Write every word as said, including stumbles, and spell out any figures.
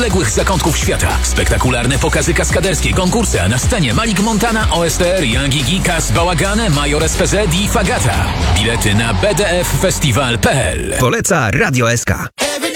odległych zakątków świata. Spektakularne pokazy kaskaderskie, konkursy, a na scenie Malik Montana, O S T R, Young Iggy, Kas Bałagane, Major S P Z i Fagata. Bilety na b d f festival kropka p l. Poleca Radio S K.